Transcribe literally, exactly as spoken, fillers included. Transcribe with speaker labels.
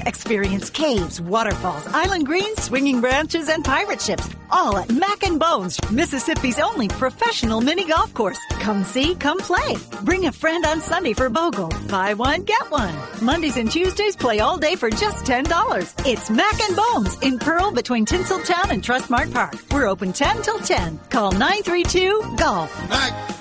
Speaker 1: Experience caves, waterfalls, island greens, swinging branches, and pirate ships. All at Mac and Bones, Mississippi's only professional mini golf course. Come see, come play. Bring a friend on Sunday for Bogle. Buy one, get one. Mondays and Tuesdays, play all day for just ten dollars. It's Mac and Bones in Pearl between Tinseltown and Trustmark Park. We're open ten till ten. Call nine three two, golf.
Speaker 2: Mac